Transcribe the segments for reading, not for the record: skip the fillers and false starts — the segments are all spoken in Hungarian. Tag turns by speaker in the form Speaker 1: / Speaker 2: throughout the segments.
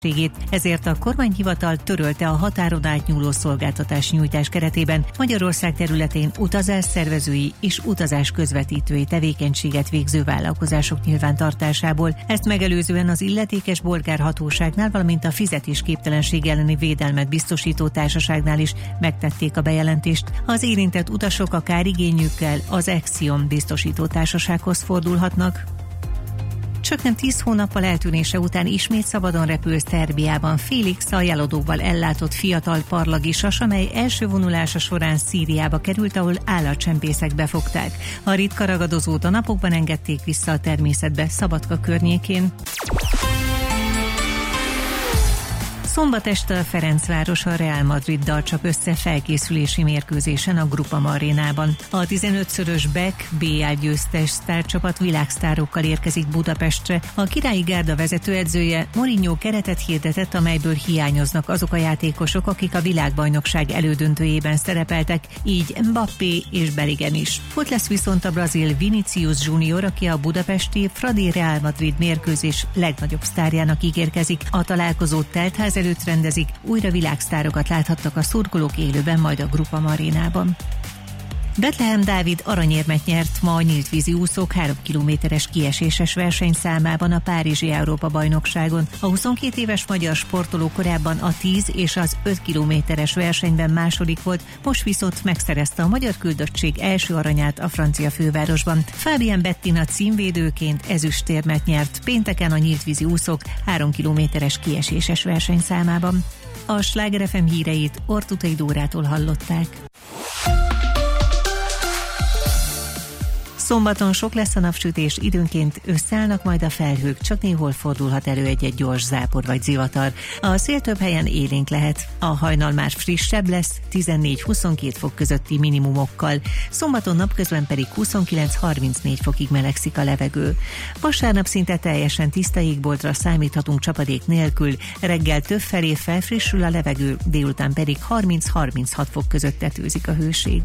Speaker 1: Ezért a kormányhivatal törölte a határon átnyúló szolgáltatás nyújtás keretében Magyarország területén utazásszervezői és utazás közvetítői tevékenységet végző vállalkozások nyilvántartásából. Ezt megelőzően az illetékes bolgár hatóságnál, valamint a fizetésképtelenség elleni védelmet biztosító társaságnál is megtették a bejelentést. Az érintett utasok a kárigényükkel az Exion biztosító társasághoz fordulhatnak. Csaknem 10 hónappal eltűnése után ismét szabadon repül Szerbiában Félix, a jelodóval ellátott fiatal parlagi sas, amely első vonulása során Szíriába került, ahol állatcsempészek befogták. A ritka ragadozót a napokban engedték vissza a természetbe Szabadka környékén. Szombat este a Ferencváros a Real Madriddal csap össze felkészülési mérkőzésen a Groupama arénában. A 15-szörös BEK BL győztes sztárcsapat világsztárokkal érkezik Budapestre. A Királyi Gárda vezetőedzője Mourinho keretet hirdetett, amelyből hiányoznak azok a játékosok, akik a világbajnokság elődöntőjében szerepeltek, így Mbappé és Bellingham is. Ott lesz viszont a brazil Vinicius Junior, aki a budapesti Fradi Real Madrid mérkőzés legnagyobb sztárjának ígérkezik. A találkozót teltház előtt rendezik, újra világsztárokat láthattak a szurkolók élőben majd a Groupama arénában. Bethlehem Dávid aranyérmet nyert ma a nyíltvízi úszók 3 kilométeres kieséses versenyszámában a Párizsi Európa-bajnokságon. A 22 éves magyar sportoló korábban a 10 és az 5 kilométeres versenyben második volt, most viszont megszerezte a magyar küldöttség első aranyát a francia fővárosban. Fábián Bettina címvédőként ezüstérmet nyert pénteken a nyíltvízi úszók 3 kilométeres kieséses versenyszámában. A Sláger FM híreit Ortutai Dórától hallották. Szombaton sok lesz a napsütés, időnként összeállnak majd a felhők, csak néhol fordulhat elő egy-egy gyors zápor vagy zivatar. A szél több helyen élénk lehet. A hajnal már frissebb lesz, 14-22 fok közötti minimumokkal. Szombaton napközben pedig 29-34 fokig melegszik a levegő. Vasárnap szinte teljesen tiszta égboltra számíthatunk csapadék nélkül. Reggel többfelé felfrissül a levegő, délután pedig 30-36 fok között tetőzik a hőség.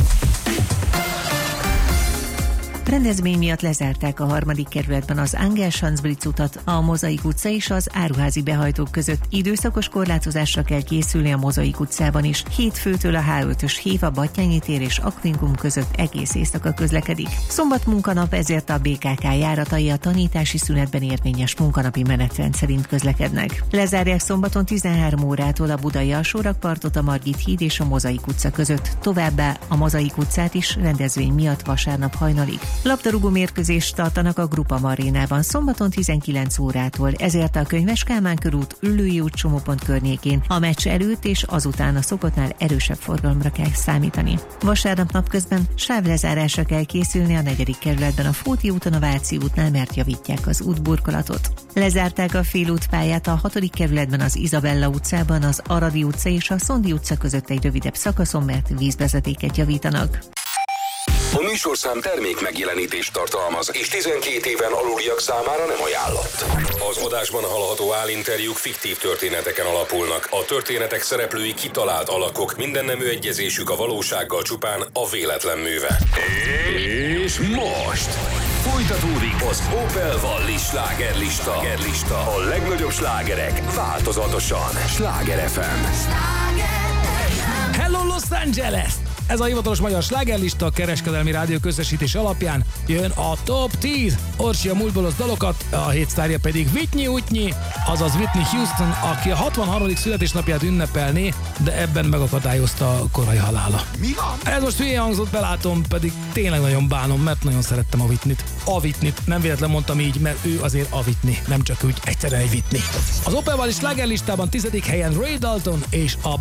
Speaker 1: Rendezvény miatt lezárták a 3. kerületben az Angel-Schanz-Blitz utat, a Mozaik utca és az Áruházi behajtók között. Időszakos korlátozásra kell készülni a Mozaik utcában is. Hétfőtől a H5-ös hév a Battyányi tér és Akvinkum között egész éjszaka közlekedik. Szombat munkanap, ezért a BKK járatai a tanítási szünetben érvényes munkanapi menetrend szerint közlekednek. Lezárják szombaton 13 órától a Budai alsórakpartot, a Margit híd és a Mozaik utca között. Továbbá a Mozaik utcát is rendezvény miatt vasárnap hajnalig. Labdarúgó mérkőzést tartanak a Groupama arénában szombaton 19 órától, ezért a Könyves Kálmán körút, Üllői út csomópont környékén a meccs előtt és azután a szokottnál erősebb forgalomra kell számítani. Vasárnap napközben sávlezárásra kell készülni a 4. kerületben a Fóti úton, a Váci útnál, mert javítják az útburkolatot. Lezárták a félútpályát a 6. kerületben az Izabella utcában, az Aradi utca és a Szondi utca között egy rövidebb szakaszon, mert vízvezetéket javítanak.
Speaker 2: A műsorszám termék megjelenítést tartalmaz, és 12 éven aluliak számára nem ajánlott. Az adásban hallható állinterjúk fiktív történeteken alapulnak. A történetek szereplői kitalált alakok, mindennemű egyezésük a valósággal csupán a véletlen műve. És most folytatódik az Opel Valli slágerlista. A legnagyobb slágerek változatosan. Sláger FM.
Speaker 3: Hello Los Angeles! Ez a hivatalos magyar slágerlista, kereskedelmi rádió közösítés alapján jön a Top 10 Orsi a múltbolos dalokat, a hét sztárja pedig Whitney, azaz Whitney Houston, aki a 63. születésnapját ünnepelné, de ebben megakadályozta a korai halála.
Speaker 4: Mi van?
Speaker 3: Ez most hülye hangzott, belátom, pedig tényleg nagyon bánom, mert nagyon szerettem a Whitneyt. A Whitneyt, nem véletlen mondtam így, mert ő azért a Whitney, nem csak úgy egyszerűen egy Whitney. Az Opel Valli slágerlistában 10. helyen Ray Dalton és a